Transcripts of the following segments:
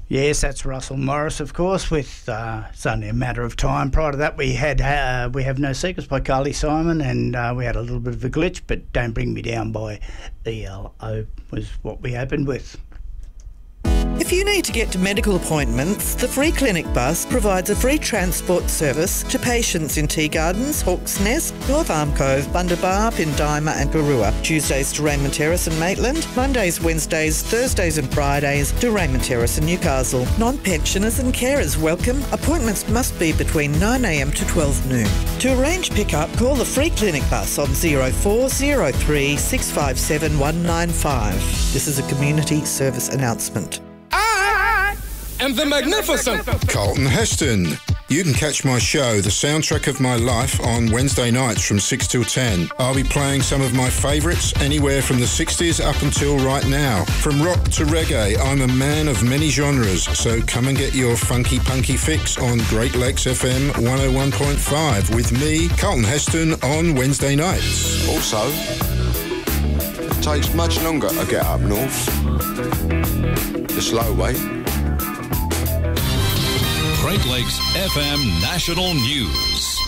Yes, that's Russell Morris, of course, with It's Only a Matter of Time. Prior to that, we had We Have No Secrets by Carly Simon, and we had a little bit of a glitch, but Don't Bring Me Down by ELO was what we opened with. If you need to get to medical appointments, the Free Clinic Bus provides a free transport service to patients in Tea Gardens, Hawk's Nest, North Arm Cove, Bundabar, Pindima and Garua. Tuesdays to Raymond Terrace and Maitland, Mondays, Wednesdays, Thursdays and Fridays to Raymond Terrace and Newcastle. Non-pensioners and carers welcome. Appointments must be between 9am to 12 noon. To arrange pickup, call the Free Clinic Bus on 0403 657 195. This is a community service announcement. And the magnificent Carlton Heston. You can catch my show, The Soundtrack of My Life, on Wednesday nights from 6 till 10. I'll be playing some of my favourites, anywhere from the 60s up until right now. From rock to reggae, I'm a man of many genres, so come and get your funky punky fix on Great Lakes FM 101.5 with me, Carlton Heston, on Wednesday nights. Also, it takes much longer to get up north. The slow way. Great Lakes FM National News.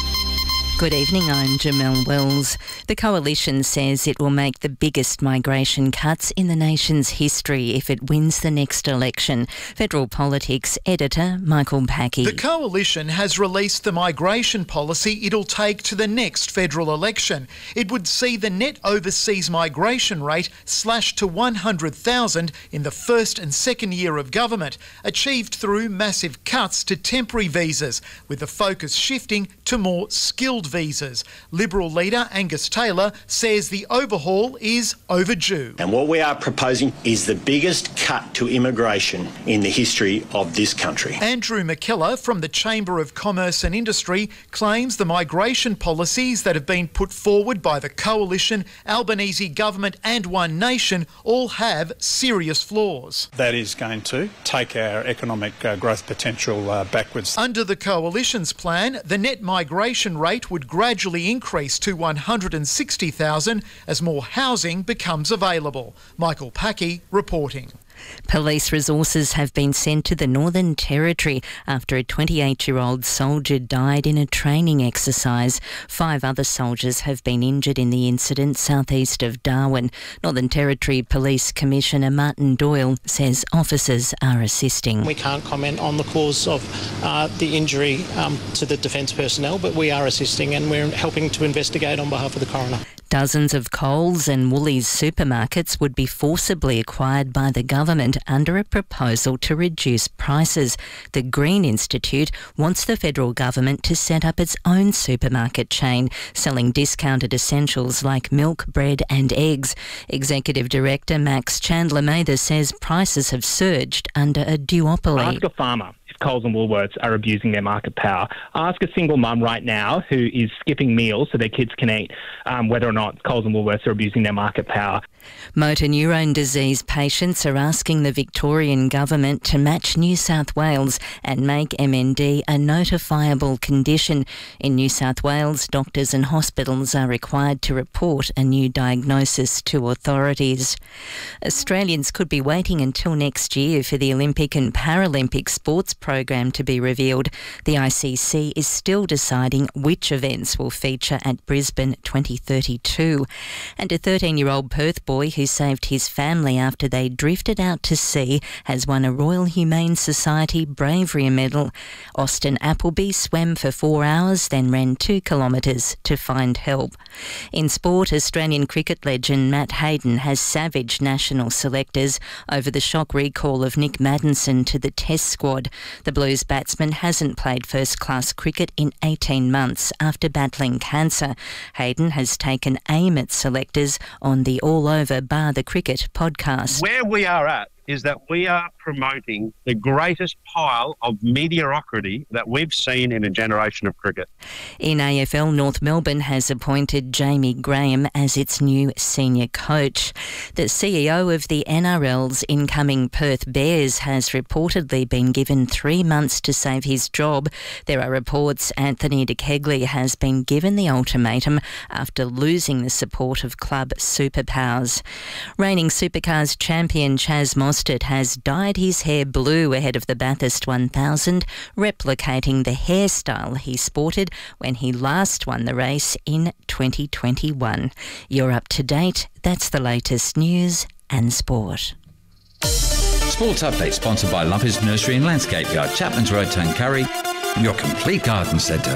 Good evening, I'm Jamelle Wells. The Coalition says it will make the biggest migration cuts in the nation's history if it wins the next election. Federal Politics editor Michael Packey. The Coalition has released the migration policy it'll take to the next federal election. It would see the net overseas migration rate slashed to 100,000 in the first and second year of government, achieved through massive cuts to temporary visas, with the focus shifting to more skilled visas. Liberal leader Angus Taylor says the overhaul is overdue. And what we are proposing is the biggest cut to immigration in the history of this country. Andrew McKellar from the Chamber of Commerce and Industry claims the migration policies that have been put forward by the Coalition, Albanese government and One Nation all have serious flaws. That is going to take our economic growth potential backwards. Under the Coalition's plan, the net migration rate would gradually increase to 160,000 as more housing becomes available. Michael Packey reporting. Police resources have been sent to the Northern Territory after a 28-year-old soldier died in a training exercise. 5 other soldiers have been injured in the incident southeast of Darwin. Northern Territory Police Commissioner Martin Doyle says officers are assisting. We can't comment on the cause of the injury to the defence personnel, but we are assisting and we're helping to investigate on behalf of the coroner. Dozens of Coles and Woolies supermarkets would be forcibly acquired by the government under a proposal to reduce prices. The Green Institute wants the federal government to set up its own supermarket chain, selling discounted essentials like milk, bread and eggs. Executive Director Max Chandler-Mather says prices have surged under a duopoly. Ask a farmer if Coles and Woolworths are abusing their market power. Ask a single mum right now who is skipping meals so their kids can eat whether or not Coles and Woolworths are abusing their market power. Motor neurone disease patients are asking the Victorian government to match New South Wales and make MND a notifiable condition. In New South Wales, doctors and hospitals are required to report a new diagnosis to authorities. Australians could be waiting until next year for the Olympic and Paralympic sports program to be revealed. The ICC is still deciding which events will feature at Brisbane 2032. And a 13-year-old Perth boy who saved his family after they drifted out to sea has won a Royal Humane Society Bravery Medal. Austin Appleby swam for 4 hours, then ran 2 kilometres to find help. In sport, Australian cricket legend Matt Hayden has savaged national selectors over the shock recall of Nick Maddinson to the Test squad. The Blues batsman hasn't played first-class cricket in 18 months after battling cancer. Hayden has taken aim at selectors on the All Over Bar the Cricket podcast. Where we are at is that we are promoting the greatest pile of mediocrity that we've seen in a generation of cricket. In AFL, North Melbourne has appointed Jamie Graham as its new senior coach. The CEO of the NRL's incoming Perth Bears has reportedly been given 3 months to save his job. There are reports Anthony de Kegley has been given the ultimatum after losing the support of club superpowers. Reigning Supercars champion Chaz Mostert Mostert has dyed his hair blue ahead of the Bathurst 1000, replicating the hairstyle he sported when he last won the race in 2021. You're up to date. That's the latest news and sport. Sports Update sponsored by Lumpers Nursery and Landscape Yard, Chapman's Road, Tuncurry, your complete garden centre.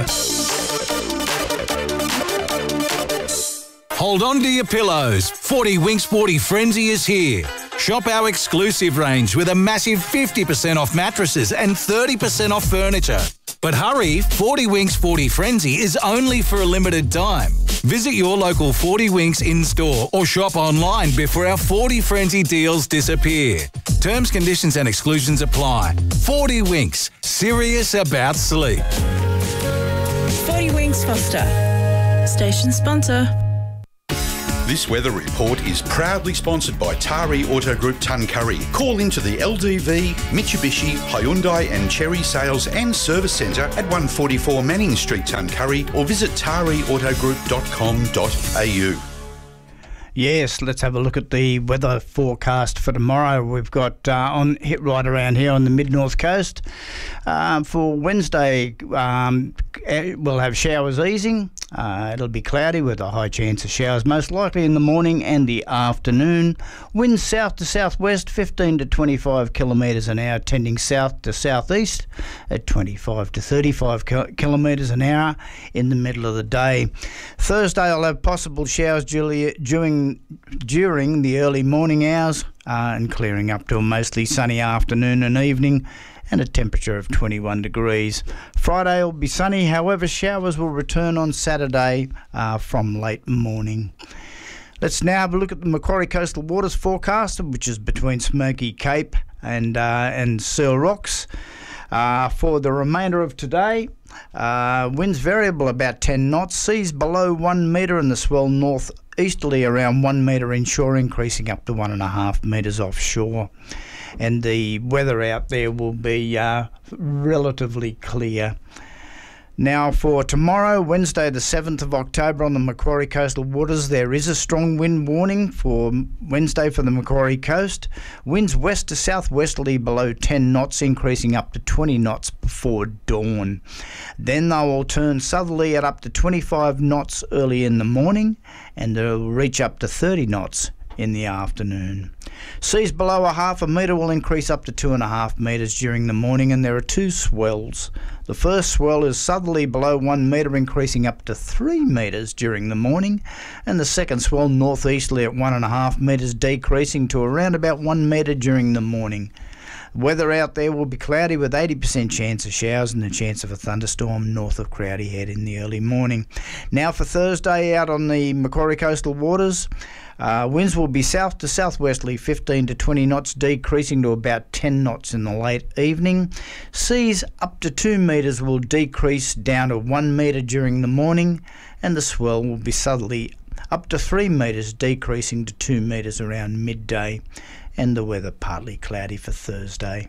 Hold on to your pillows. 40 Winks 40 Frenzy is here. Shop our exclusive range with a massive 50% off mattresses and 30% off furniture. But hurry, 40 Winks 40 Frenzy is only for a limited time. Visit your local 40 Winks in-store or shop online before our 40 Frenzy deals disappear. Terms, conditions and exclusions apply. 40 Winks, serious about sleep. 40 Winks Foster, station sponsor. This weather report is proudly sponsored by Tari Auto Group Tuncurry. Call into the LDV, Mitsubishi, Hyundai and Cherry Sales and Service Centre at 144 Manning Street, Tuncurry, or visit tariautogroup.com.au. Yes, let's have a look at the weather forecast for tomorrow. We've got on hit right around here on the mid-north coast. For Wednesday, we'll have showers easing. It'll be cloudy with a high chance of showers, most likely in the morning and the afternoon. Winds south to southwest, 15 to 25 kilometres an hour, tending south to southeast at 25 to 35 kilometres an hour in the middle of the day. Thursday, I'll have possible showers during the early morning hours and clearing up to a mostly sunny afternoon and evening, and a temperature of 21 degrees. Friday will be sunny, however showers will return on Saturday from late morning. Let's now have a look at the Macquarie Coastal Waters forecast, which is between Smoky Cape and Searle Rocks. For the remainder of today, winds variable about 10 knots, seas below 1 metre and the swell northeasterly around 1 metre inshore, increasing up to 1.5 metres offshore. And the weather out there will be relatively clear. Now for tomorrow, Wednesday the 7th of October on the Macquarie Coastal Waters, there is a strong wind warning for Wednesday for the Macquarie Coast. Winds west to southwesterly below 10 knots, increasing up to 20 knots before dawn. Then they will turn southerly at up to 25 knots early in the morning, and they'll reach up to 30 knots in the afternoon. Seas below 0.5 metre will increase up to 2.5 metres during the morning, and there are two swells. The first swell is southerly below 1 metre, increasing up to 3 metres during the morning, and the second swell northeasterly at 1.5 metres, decreasing to around about 1 metre during the morning. Weather out there will be cloudy with 80% chance of showers and a chance of a thunderstorm north of Crowdy Head in the early morning. Now for Thursday out on the Macquarie Coastal Waters, winds will be south to southwesterly 15 to 20 knots, decreasing to about 10 knots in the late evening. Seas up to 2 metres will decrease down to 1 metre during the morning, and the swell will be southerly up to 3 metres, decreasing to 2 metres around midday, and the weather partly cloudy for Thursday.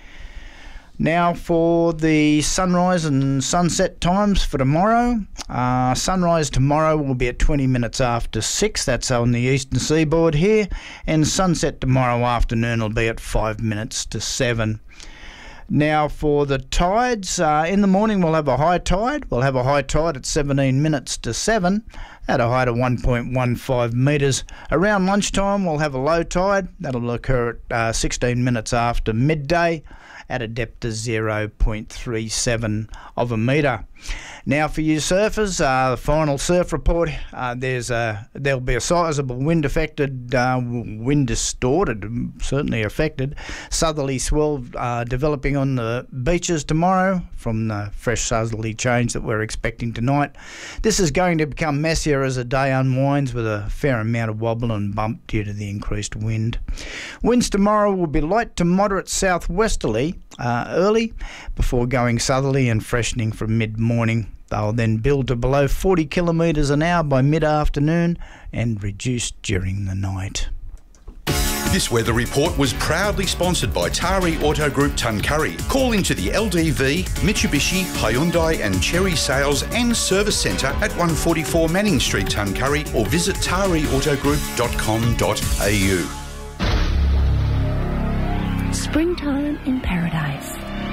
Now for the sunrise and sunset times for tomorrow. Sunrise tomorrow will be at 20 minutes after 6, that's on the eastern seaboard here, and sunset tomorrow afternoon will be at 5 minutes to 7. Now for the tides, in the morning we'll have a high tide. We'll have a high tide at 17 minutes to 7 at a height of 1.15 metres. Around lunchtime we'll have a low tide. That'll occur at 16 minutes after midday at a depth of 0.37 of a metre. Now for you surfers, the final surf report, there'll be a sizable wind distorted, certainly affected, southerly swell developing on the beaches tomorrow from the fresh southerly change that we're expecting tonight. This is going to become messier as the day unwinds with a fair amount of wobble and bump due to the increased wind. Winds tomorrow will be light to moderate southwesterly early before going southerly and freshening from mid-morning. They'll then build to below 40 kilometres an hour by mid-afternoon and reduce during the night. This weather report was proudly sponsored by Tari Auto Group Tuncurry. Call into the LDV, Mitsubishi, Hyundai and Cherry Sales and Service Centre at 144 Manning Street, Tuncurry, or visit tariautogroup.com.au. Springtime in Paradise.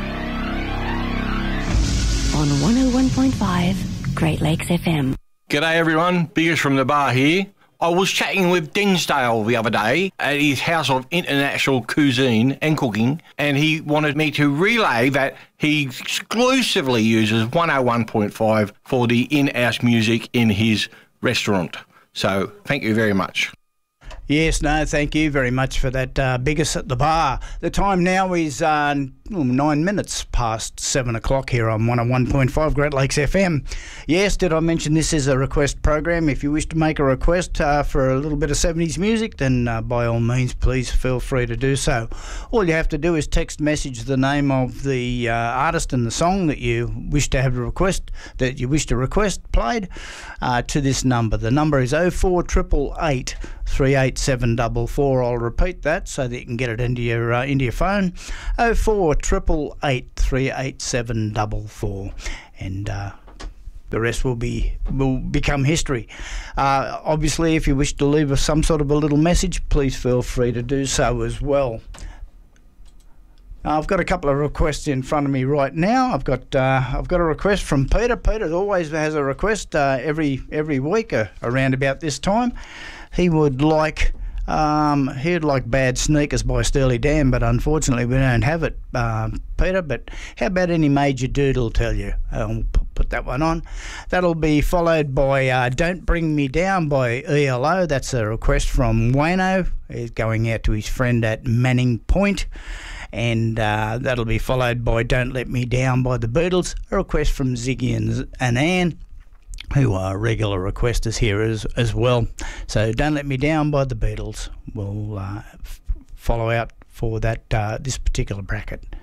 On 101.5 Great Lakes FM. G'day everyone, Biggers from the bar here. I was chatting with Dinsdale the other day at his House of International Cuisine and Cooking, and he wanted me to relay that he exclusively uses 101.5 for the in-house music in his restaurant. So thank you very much. Yes, no, thank you very much for that, Biggest at the bar. The time now is 9 minutes past 7 o'clock here on 101.5 Great Lakes FM. Yes, did I mention this is a request program? If you wish to make a request for a little bit of 70s music, then by all means, please feel free to do so. All you have to do is text message the name of the artist and the song that you wish to have a request, that you wish to request played to this number. The number is 04888 38744. I'll repeat that so that you can get it into your phone. 04888 38744, and the rest will become history. Obviously, if you wish to leave us some sort of a little message, please feel free to do so as well. I've got a couple of requests in front of me right now. I've got a request from Peter. Peter always has a request every week around about this time. He would like Bad Sneakers by Stirling Dan, but unfortunately we don't have it, Peter. But how about any Major Doodle Tell You? I'll put that one on. That'll be followed by Don't Bring Me Down by ELO. That's a request from Wayno. He's going out to his friend at Manning Point. And that'll be followed by Don't Let Me Down by the Beatles, a request from Ziggy and Ann, who are regular requesters here as well. So Don't Let Me Down by the Beatles will follow out for that this particular bracket.